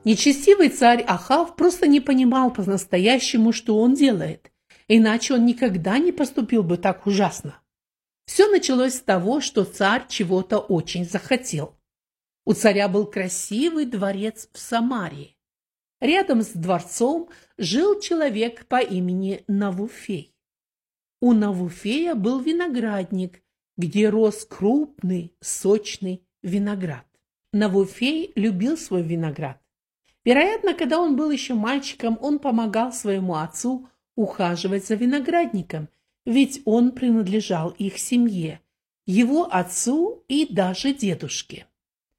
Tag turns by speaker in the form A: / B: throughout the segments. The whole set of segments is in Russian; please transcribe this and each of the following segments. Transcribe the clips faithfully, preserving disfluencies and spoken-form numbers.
A: Нечестивый царь Ахав просто не понимал по-настоящему, что он делает, иначе он никогда не поступил бы так ужасно. Все началось с того, что царь чего-то очень захотел. У царя был красивый дворец в Самарии. Рядом с дворцом жил человек по имени Навуфей. У Навуфея был виноградник, где рос крупный, сочный виноград. Навуфей любил свой виноград. Вероятно, когда он был еще мальчиком, он помогал своему отцу ухаживать за виноградником, ведь он принадлежал их семье, его отцу и даже дедушке.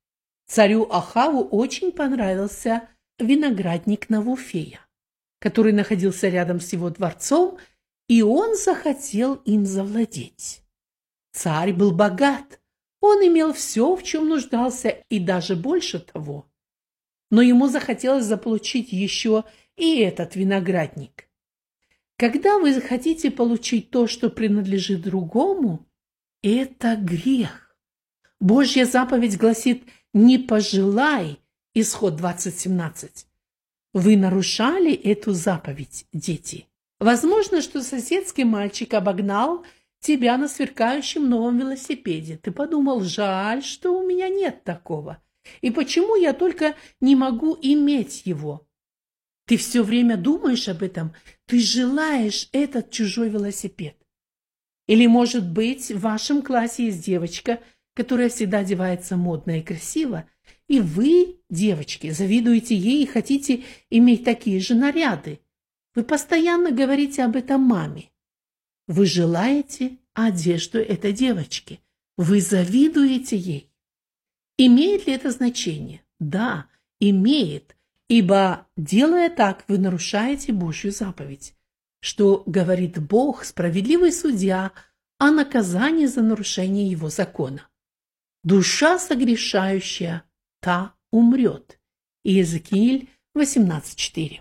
A: Царю Ахаву очень понравился виноградник Навуфея, который находился рядом с его дворцом, и он захотел им завладеть. Царь был богат, он имел все, в чем нуждался, и даже больше того. Но ему захотелось заполучить еще и этот виноградник. Когда вы хотите получить то, что принадлежит другому, это грех. Божья заповедь гласит «не пожелай», Исход двадцать семнадцать. Вы нарушали эту заповедь, дети. Возможно, что соседский мальчик обогнал тебя на сверкающем новом велосипеде. Ты подумал, жаль, что у меня нет такого. И почему я только не могу иметь его? Ты все время думаешь об этом, ты желаешь этот чужой велосипед. Или, может быть, в вашем классе есть девочка, которая всегда одевается модно и красиво, и вы, девочки, завидуете ей и хотите иметь такие же наряды. Вы постоянно говорите об этом маме. Вы желаете одежду этой девочки. Вы завидуете ей. Имеет ли это значение? Да, имеет, ибо, делая так, вы нарушаете Божью заповедь, что говорит Бог, справедливый судья, о наказании за нарушение его закона. Душа согрешающая, та умрет. Иезекииль восемнадцать четыре.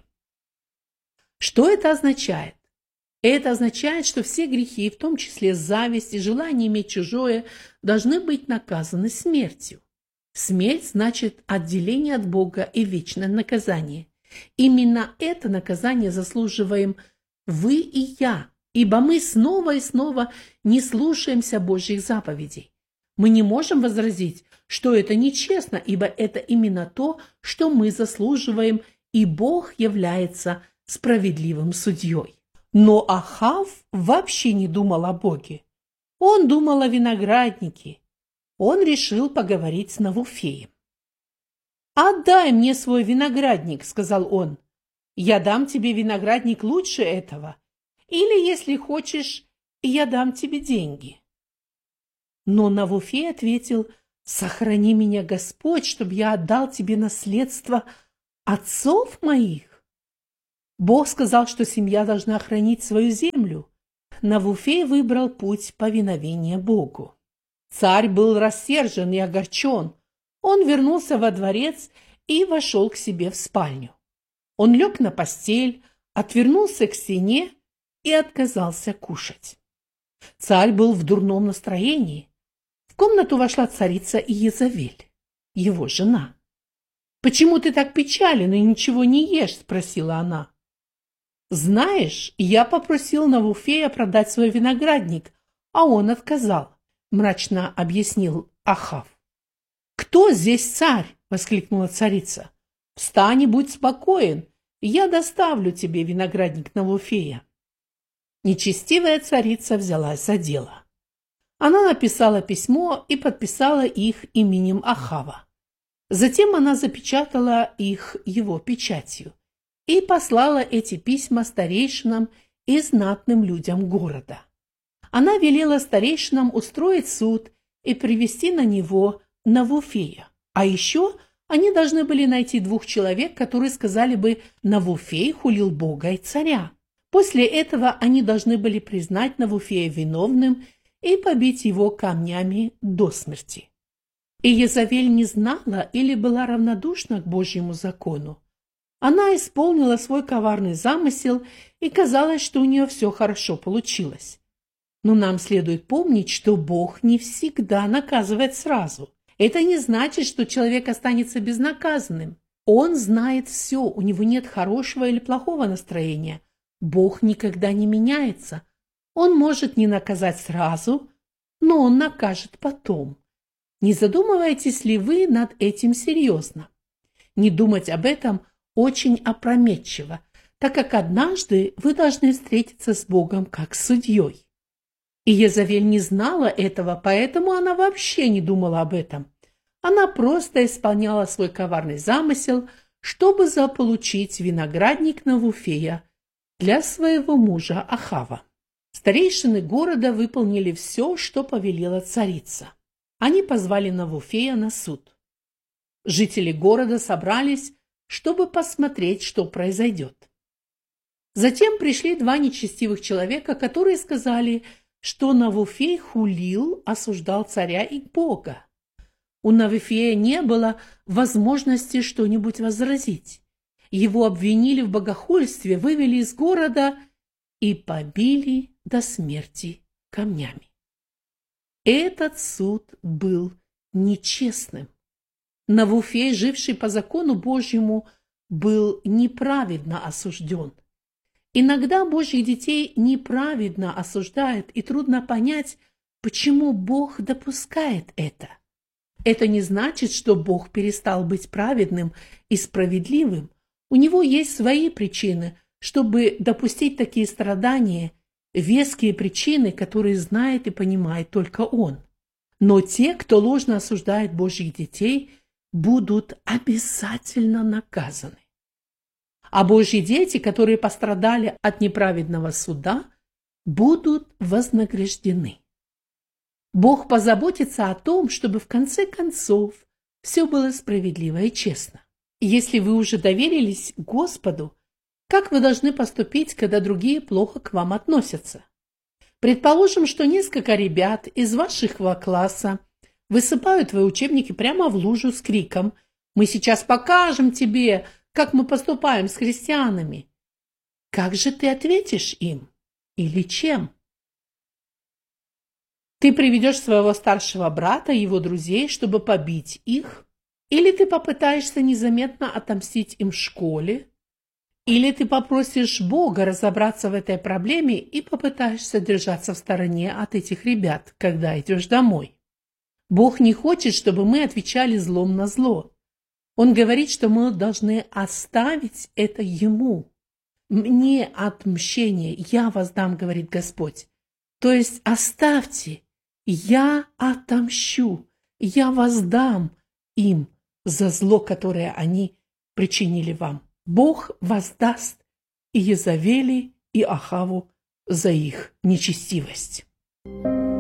A: Что это означает? Это означает, что все грехи, в том числе зависть и желание иметь чужое, должны быть наказаны смертью. Смерть значит отделение от Бога и вечное наказание. Именно это наказание заслуживаем вы и я, ибо мы снова и снова не слушаемся Божьих заповедей. Мы не можем возразить, что это нечестно, ибо это именно то, что мы заслуживаем, и Бог является справедливым судьей. Но Ахав вообще не думал о Боге. Он думал о винограднике. Он решил поговорить с Навуфеем. «Отдай мне свой виноградник», — сказал он. «Я дам тебе виноградник лучше этого. Или, если хочешь, я дам тебе деньги». Но Навуфей ответил: «Сохрани меня, Господь, чтобы я отдал тебе наследство отцов моих». Бог сказал, что семья должна хранить свою землю. Навуфей выбрал путь повиновения Богу. Царь был рассержен и огорчен. Он вернулся во дворец и вошел к себе в спальню. Он лег на постель, отвернулся к стене и отказался кушать. Царь был в дурном настроении. В комнату вошла царица Иезавель, его жена. «Почему ты так печален и ничего не ешь?» – спросила она. «Знаешь, я попросил Навуфея продать свой виноградник, а он отказал», – мрачно объяснил Ахав. «Кто здесь царь?» – воскликнула царица. «Встань и будь спокоен, я доставлю тебе виноградник Навуфея». Нечестивая царица взялась за дело. Она написала письмо и подписала их именем Ахава. Затем она запечатала их его печатью и послала эти письма старейшинам и знатным людям города. Она велела старейшинам устроить суд и привести на него Навуфея. А еще они должны были найти двух человек, которые сказали бы: «Навуфей хулил Бога и царя». После этого они должны были признать Навуфея виновным и побить его камнями до смерти. Иезавель не знала или была равнодушна к Божьему закону. Она исполнила свой коварный замысел, и казалось, что у нее все хорошо получилось. Но нам следует помнить, что Бог не всегда наказывает сразу. Это не значит, что человек останется безнаказанным. Он знает все, у него нет хорошего или плохого настроения. Бог никогда не меняется. Он может не наказать сразу, но он накажет потом. Не задумываетесь ли вы над этим серьезно? Не думать об этом очень опрометчиво, так как однажды вы должны встретиться с Богом как с судьей. И Иезавель не знала этого, поэтому она вообще не думала об этом. Она просто исполняла свой коварный замысел, чтобы заполучить виноградник Навуфея для своего мужа Ахава. Старейшины города выполнили все, что повелела царица. Они позвали Навуфея на суд. Жители города собрались, чтобы посмотреть, что произойдет. Затем пришли два нечестивых человека, которые сказали, что Навуфей хулил, осуждал царя и Бога. У Навуфея не было возможности что-нибудь возразить. Его обвинили в богохульстве, вывели из города и побили до смерти камнями. Этот суд был нечестным. Навуфей, живший по закону Божьему, был неправедно осужден. Иногда Божьих детей неправедно осуждают, и трудно понять, почему Бог допускает это. Это не значит, что Бог перестал быть праведным и справедливым. У него есть свои причины, чтобы допустить такие страдания, веские причины, которые знает и понимает только Он. Но те, кто ложно осуждает Божьих детей, будут обязательно наказаны. А Божьи дети, которые пострадали от неправедного суда, будут вознаграждены. Бог позаботится о том, чтобы в конце концов все было справедливо и честно. Если вы уже доверились Господу, как вы должны поступить, когда другие плохо к вам относятся? Предположим, что несколько ребят из вашего класса высыпают твои учебники прямо в лужу с криком: «Мы сейчас покажем тебе, как мы поступаем с христианами». Как же ты ответишь им? Или чем? Ты приведешь своего старшего брата и его друзей, чтобы побить их? Или ты попытаешься незаметно отомстить им в школе? Или ты попросишь Бога разобраться в этой проблеме и попытаешься держаться в стороне от этих ребят, когда идешь домой? Бог не хочет, чтобы мы отвечали злом на зло. Он говорит, что мы должны оставить это Ему. «Мне отмщение, я воздам», говорит Господь. То есть оставьте, я отомщу, я воздам им за зло, которое они причинили вам. Бог воздаст и Иезавели, и Ахаву за их нечестивость.